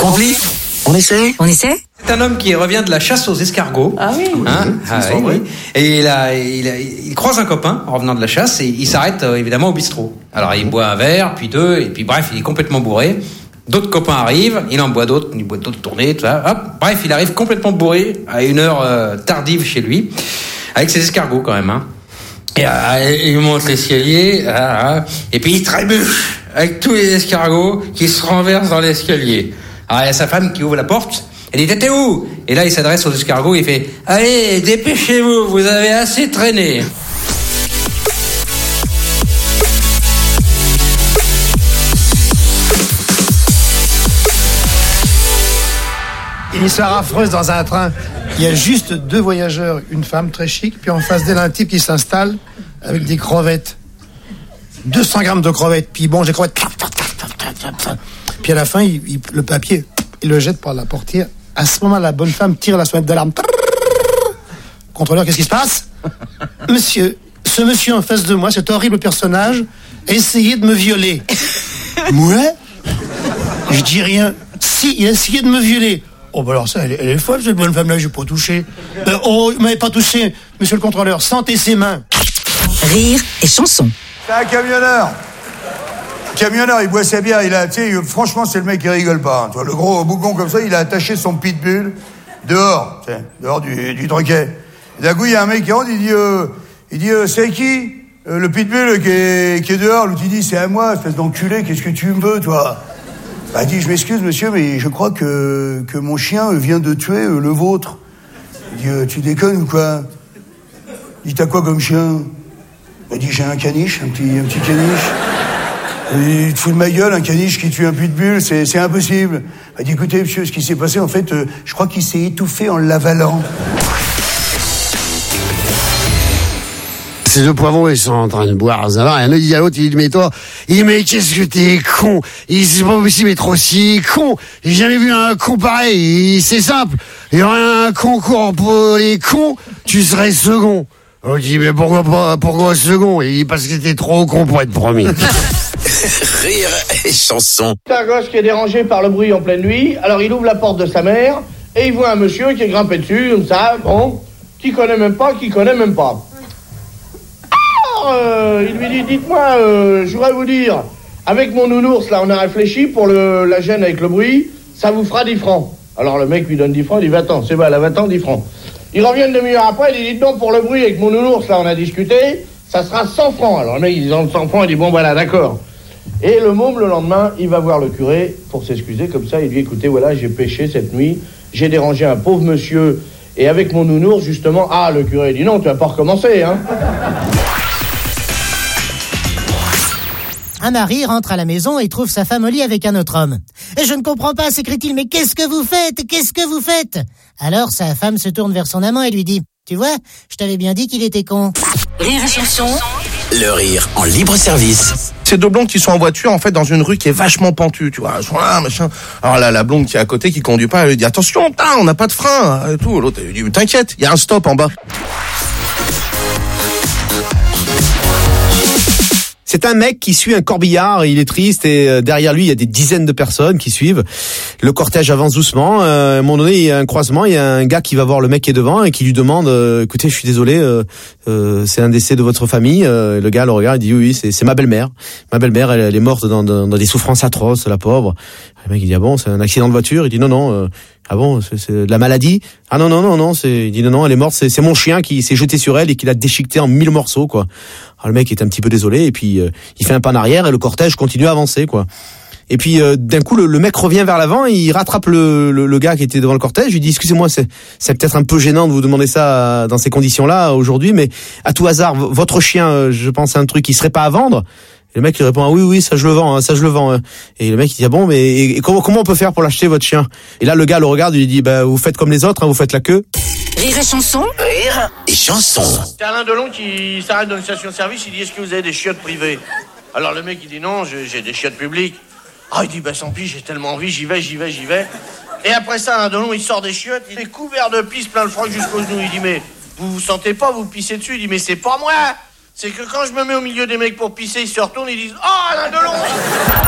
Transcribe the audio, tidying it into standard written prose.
Complice. On essaie. C'est un homme qui revient de la chasse aux escargots. Ah oui. Oui. Et il croise un copain en revenant de la chasse et il s'arrête évidemment au bistrot. Alors il boit un verre, puis deux, et puis bref, il est complètement bourré. D'autres copains arrivent, il en boit d'autres, il boit d'autres tournées, tout ça. Hop, bref, il arrive complètement bourré à une heure tardive chez lui, avec ses escargots quand même. Et il monte l'escalier, et puis il trébuche avec tous les escargots qui se renversent dans l'escalier. Alors il y a sa femme qui ouvre la porte. Elle dit, t'étais où? Et là il s'adresse aux escargots, il fait, allez, dépêchez-vous, vous avez assez traîné. Une histoire affreuse dans un train. Il y a juste 2 voyageurs, une femme très chic, puis en face d'elle un type qui s'installe avec des crevettes. 200 grammes de crevettes, puis bon, j'ai crevettes. Puis à la fin, le papier, il le jette par la portière. À ce moment, la bonne femme tire la sonnette d'alarme. Contrôleur, qu'est-ce qui se passe? Monsieur, ce monsieur en face de moi, cet horrible personnage, a essayé de me violer. Moi? Je dis rien. Si, il a essayé de me violer. Oh, bah alors ça, elle est folle, cette bonne femme-là, je n'ai pas touché. Il m'avait pas touché, monsieur le contrôleur. Sentez ses mains. Rire et chanson. C'est un camionneur. Camionneur, il boit sa bière, franchement, c'est le mec qui rigole pas. Toi, le gros bougon comme ça, il a attaché son pitbull dehors du troquet. D'un coup, il y a un mec qui rentre, il dit, c'est qui? Le pitbull qui est dehors. L'autre, il dit, c'est à moi, espèce d'enculé, qu'est-ce que tu me veux, toi? Bah, il dit, je m'excuse, monsieur, mais je crois que mon chien vient de tuer le vôtre. Il dit, tu déconnes ou quoi? Il dit, t'as quoi comme chien? Il dit, j'ai un caniche, un petit caniche. Il te fout de ma gueule, un caniche qui tue un pitbull, c'est impossible. Il dit, écoutez, monsieur, ce qui s'est passé, en fait, je crois qu'il s'est étouffé en l'avalant. Ces 2 poivrons, ils sont en train de boire, ça va. Et un autre dit à l'autre, il dit, mais toi, mais qu'est-ce que t'es con? C'est pas possible d'être aussi con. J'ai jamais vu un con pareil. C'est simple. Il y aurait un concours pour les cons, tu serais second. On dit, mais pourquoi second? Il dit, parce que t'es trop con pour être premier. Rire et chanson. C'est un gosse qui est dérangé par le bruit en pleine nuit. Alors il ouvre la porte de sa mère et il voit un monsieur qui est grimpé dessus, comme ça, qui connaît même pas. Alors, il lui dit, dites-moi, je voudrais vous dire, avec mon nounours, là, on a réfléchi pour la gêne avec le bruit, ça vous fera 10 francs. Alors le mec lui donne 10 francs, il dit, va-t'en, c'est bon, là, va-t'en, 10 francs. Il revient une demi-heure après, il dit, non, pour le bruit avec mon nounours, là, on a discuté, ça sera 100 francs. Alors le mec, il dit, 100 francs, il dit, bon, voilà, d'accord. Et le môme, le lendemain, il va voir le curé pour s'excuser, comme ça, il dit, écoutez, voilà, j'ai péché cette nuit, j'ai dérangé un pauvre monsieur, et avec mon nounours, justement, le curé, il dit, non, tu vas pas recommencer, hein. Un mari rentre à la maison et trouve sa femme au lit avec un autre homme. « Je ne comprends pas, s'écrie-t-il, mais qu'est-ce que vous faites ?» Alors sa femme se tourne vers son amant et lui dit « Tu vois, je t'avais bien dit qu'il était con. » Rire et chanson. Le rire en libre service. Ces 2 blondes qui sont en voiture, en fait, dans une rue qui est vachement pentue, tu vois. Elles sont là, machin. Alors là, la blonde qui est à côté, qui conduit pas, elle lui dit, attention, on n'a pas de frein, et tout. L'autre, elle lui dit, t'inquiète, il y a un stop en bas. C'est un mec qui suit un corbillard, il est triste et derrière lui il y a des dizaines de personnes qui suivent. Le cortège avance doucement. À un moment donné il y a un croisement, il y a un gars qui va voir le mec qui est devant et qui lui demande écoutez, je suis désolé, c'est un décès de votre famille. Le gars le regarde et dit oui, c'est ma belle-mère. Ma belle-mère elle est morte dans des souffrances atroces, la pauvre. Le mec il dit ah bon, c'est un accident de voiture. Il dit non. Ah bon, c'est de la maladie? Ah non, il dit non, elle est morte, c'est mon chien qui s'est jeté sur elle et qui l'a déchiquetée en 1000 morceaux, quoi. Alors le mec est un petit peu désolé et puis il fait un pas en arrière et le cortège continue à avancer, quoi. Et puis d'un coup le mec revient vers l'avant et il rattrape le gars qui était devant le cortège, il lui dit excusez-moi, c'est peut-être un peu gênant de vous demander ça dans ces conditions-là aujourd'hui, mais à tout hasard, votre chien, je pense à un truc qui serait pas à vendre? Et le mec il répond ah oui ça je le vends. Et le mec il dit ah bon mais comment on peut faire pour l'acheter votre chien? Et là le gars le regarde et lui dit bah vous faites comme les autres, vous faites la queue. Rire et chanson. Rire et chanson. C'est Alain Delon qui s'arrête dans une station-service, il dit est-ce que vous avez des chiottes privées? Alors le mec il dit non, j'ai des chiottes publiques. Il dit bah sans pis, j'ai tellement envie, j'y vais. Et après ça Alain Delon il sort des chiottes, il est couvert de pisse, plein le froc jusqu'aux genoux, il dit mais vous sentez pas, vous pissez dessus? Il dit mais c'est pas moi, c'est que quand je me mets au milieu des mecs pour pisser, ils se retournent, ils disent oh Alain Delon.